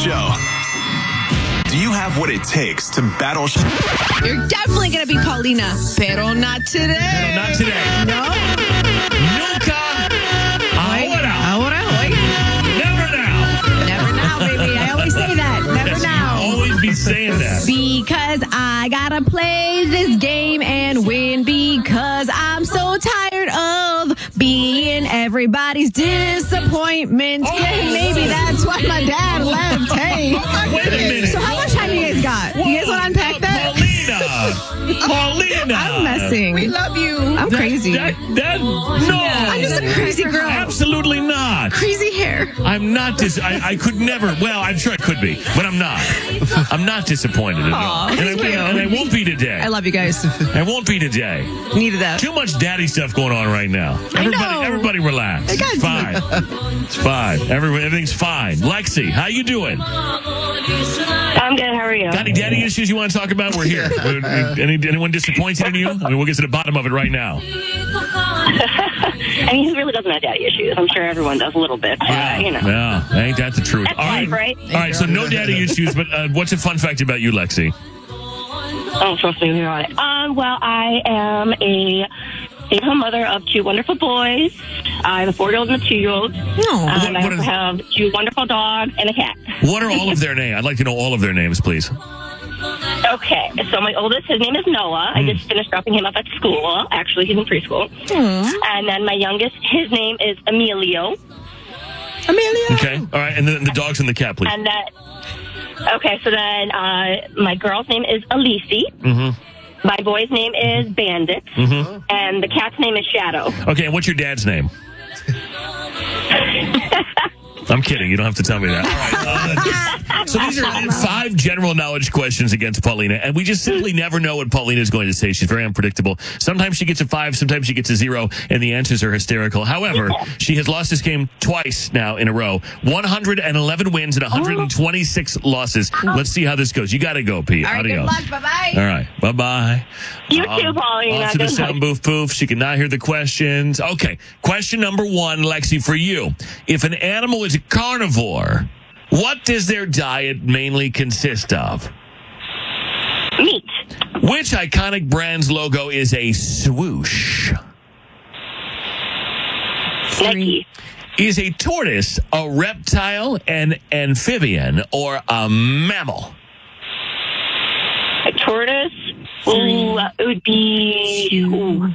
show. Do you have what it takes to battle? You're definitely going to be Paulina, pero not today. Pero not today. No. Nunca. Ahora. Hoy. Never now. Never now, baby. I always say that. Never now. Always be saying that. Because I gotta play this game and win because I'm so tired of being everybody's disappointment. Yeah, maybe that's why my dad left. Hey. Wait a minute. So how much time do you guys got? You guys want to unpack that? Paulina. I'm messing. We love you. I'm crazy. No. I'm just a crazy girl. Absolutely not. Crazy hair. I'm not I could never. Well, I'm sure I could be, but I'm not. I'm not disappointed at all. And I won't be today. I love you guys. I won't be today. Needed that. Too much daddy stuff going on right now. Everybody relax. It's fine. It's fine. Everything's fine. Lexi, how you doing? I'm good. How are you? Got any daddy issues you want to talk about? We're here. Anyone disappointed in you? I mean, we'll get to the bottom of it right now. I mean, who really doesn't have daddy issues? I'm sure everyone does a little bit. You know. No, ain't that the truth? That's life, right? All right, so no daddy issues, but what's a fun fact about you, Lexi? Oh, trust me, we're on it. Well, I am a stay-at-home mother of two wonderful boys. I have a 4-year-old and a 2-year-old. And I also have 2 wonderful dogs and a cat. What are all of their names? I'd like to know all of their names, please. Okay, so my oldest, his name is Noah. I just finished dropping him off at school. Actually, he's in preschool. And then my youngest, his name is Emilio. Okay, all right, and then the dogs and the cat, please. And then, okay, so then my girl's name is Elise. My boy's name is Bandit. And the cat's name is Shadow. Okay, and what's your dad's name? I'm kidding. You don't have to tell me that. All right. So these are 5 general knowledge questions against Paulina, and we just simply never know what Paulina is going to say. She's very unpredictable. Sometimes she gets a 5, sometimes she gets a 0, and the answers are hysterical. However, she has lost this game twice now in a row. 111 wins and 126 losses. Let's see how this goes. You got to go, Pete. All right, Adios. good luck. Bye-bye. All right. Bye-bye. You too, Paulina. Off to the Good sound luck. booth poof. She cannot hear the questions. Okay. Question number 1, Lexi, for you. If an animal is a carnivore, what does their diet mainly consist of? Meat. Which iconic brand's logo is a swoosh? Nike. Is a tortoise a reptile, an amphibian, or a mammal? A tortoise. Ooh, it would be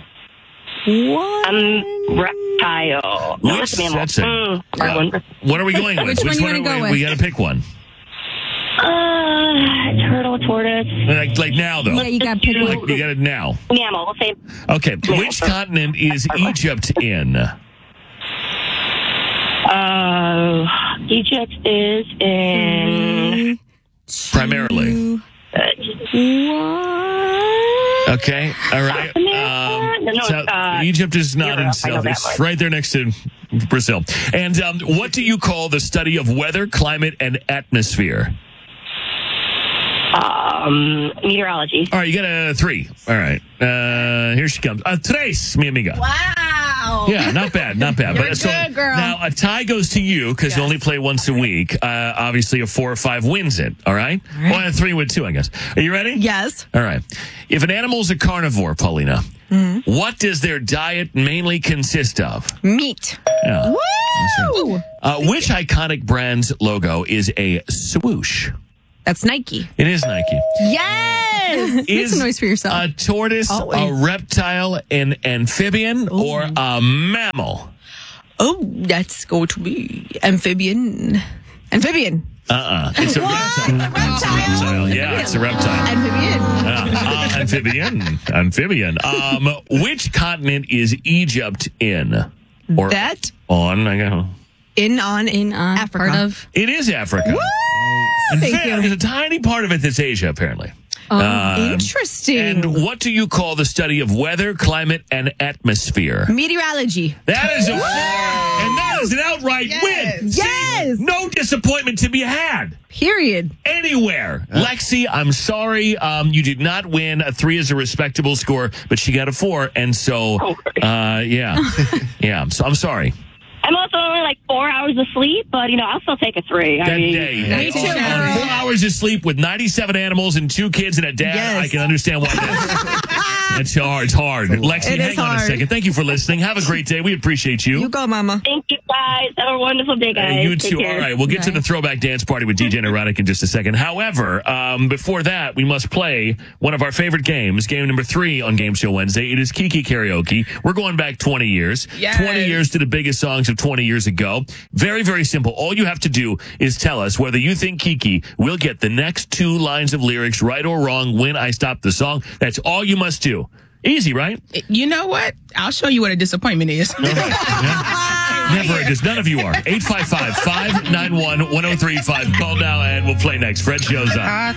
reptile. No, it's a mammal. That's it. Hard one. What are we going with? Which one you wanna go with? We got to pick one. Turtle, tortoise. Like now, though. Yeah, you got to pick one. Like, you got it now. Mammal. We'll say Okay. Which continent is Egypt in? Egypt is in. Primarily. Okay. All right. Egypt is not in Europe, I know South. that It's much. right there next to Brazil. And what do you call the study of weather, climate, and atmosphere? Meteorology. All right, you got a 3. All right. Here she comes. Tres, mi amiga. Wow. Yeah, not bad, not bad. You're good, girl. Now, a tie goes to you because you only play once a week. Obviously, a 4 or 5 wins it, all right? Well, a 3 with 2, I guess. Are you ready? Yes. All right. If an animal is a carnivore, Paulina, what does their diet mainly consist of? Meat. Yeah. Woo! Which iconic brand's logo is a swoosh? That's Nike. It is Nike. Yes. Make some noise for yourself. A tortoise a reptile, an amphibian, or a mammal? Oh, that's going to be amphibian. Amphibian. It's a reptile. Yeah, it's a reptile. Amphibian. Amphibian. Which continent is Egypt in? Or That on? I go. in Africa. Part of. It is Africa. In Thank fact, you. there's a tiny part of it that's Asia, apparently. Interesting. And what do you call the study of weather, climate, and atmosphere? Meteorology. That is a 4, and that is an outright win. Yes. No disappointment to be had Period. anywhere. Lexi, I'm sorry, you did not win. A 3 is a respectable score, but she got a 4, and so, yeah. So I'm sorry. I'm also only like 4 hours of sleep, but, I'll still take a 3. Me too. 4 hours of sleep with 97 animals and 2 kids and a dad. Yes. I can understand why that's hard. It's hard. Lexi, hang on a second. Thank you for listening. Have a great day. We appreciate you. You go, Mama. Thank you, guys. Have a wonderful day, guys. You too. All right. We'll get to the throwback dance party with DJ Neurotic in just a second. However, before that, we must play one of our favorite games, game number 3 on Game Show Wednesday. It is Kiki Karaoke. We're going back 20 years. Yes. 20 years to the biggest songs of 20 years ago. Very, very simple. All you have to do is tell us whether you think Kiki will get the next 2 lines of lyrics right or wrong when I stop the song. That's all you must do. Easy, right? You know what? I'll show you what a disappointment is. All right. Yeah. Never it is. None of you are. 855-591-1035. Call now and we'll play next. Fred shows up.